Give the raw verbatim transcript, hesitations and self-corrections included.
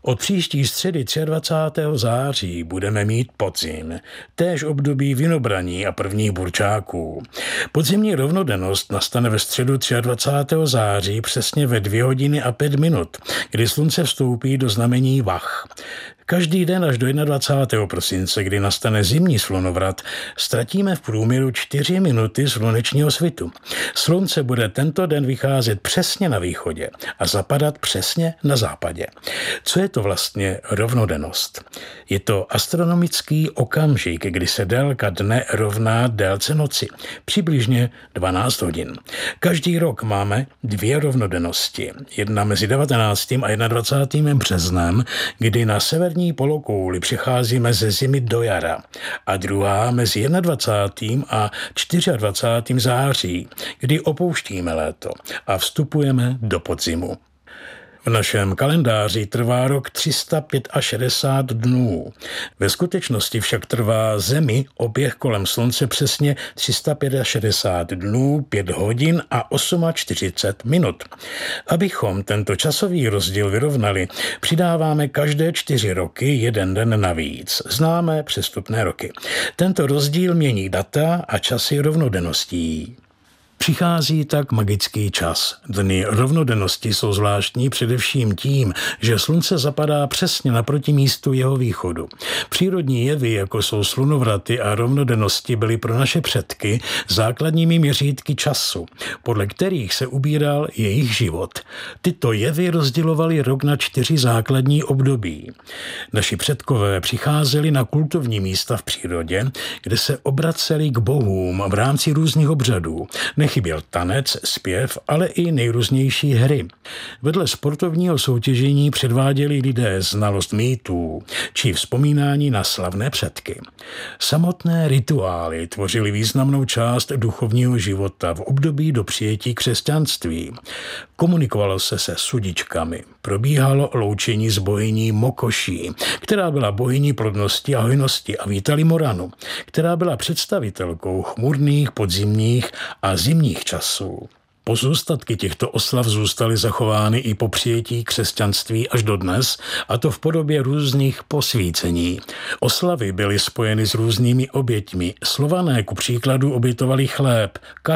Od příští středy dvacátého třetího září budeme mít podzim, též období vinobraní a prvních burčáků. Podzimní rovnodennost nastane ve středu dvacátého třetího září přesně ve dvě hodiny a pět minut, kdy slunce vstoupí do znamení Vach. Každý den až do dvacátého prvního prosince, kdy nastane zimní slunovrat, ztratíme v průměru čtyři minuty slunečního svitu. Slunce bude tento den vycházet přesně na východě a zapadat přesně na západě. Co je to vlastně rovnodennost? Je to astronomický okamžik, kdy se délka dne rovná délce noci, přibližně dvanáct hodin. Každý rok máme dvě rovnodennosti. Jedna mezi devatenáctým a dvacátým prvním březnem, kdy na severní polokouli přecházíme ze zimy do jara, a druhá mezi dvacátým prvním a dvacátým čtvrtým září, kdy opouštíme léto a vstupujeme do podzimu. V našem kalendáři trvá rok tři sta šedesát pět dnů. Ve skutečnosti však trvá Zemi oběh kolem Slunce přesně tři sta šedesát pět dnů, pět hodin a čtyřicet osm minut. Abychom tento časový rozdíl vyrovnali, přidáváme každé čtyři roky jeden den navíc. Známe přestupné roky. Tento rozdíl mění data a časy rovnodenností. Přichází tak magický čas. Dny rovnodennosti jsou zvláštní především tím, že slunce zapadá přesně naproti místu jeho východu. Přírodní jevy, jako jsou slunovraty a rovnodennosti, byly pro naše předky základními měřítky času, podle kterých se ubíral jejich život. Tyto jevy rozdělovaly rok na čtyři základní období. Naši předkové přicházeli na kultovní místa v přírodě, kde se obraceli k bohům v rámci různých obřadů. Nechyběl tanec, zpěv, ale i nejrůznější hry. Vedle sportovního soutěžení předváděli lidé znalost mýtů či vzpomínání na slavné předky. Samotné rituály tvořily významnou část duchovního života v období do přijetí křesťanství. Komunikovalo se se sudičkami. Probíhalo loučení s bohyní Mokoší, která byla bohyní plodnosti a hojnosti, a Vítali Moranu, která byla představitelkou chmurných, podzimních a zimních časů. Pozůstatky těchto oslav zůstaly zachovány i po přijetí křesťanství až dodnes, a to v podobě různých posvícení. Oslavy byly spojeny s různými oběťmi. Slované ku příkladu obětovali chléb,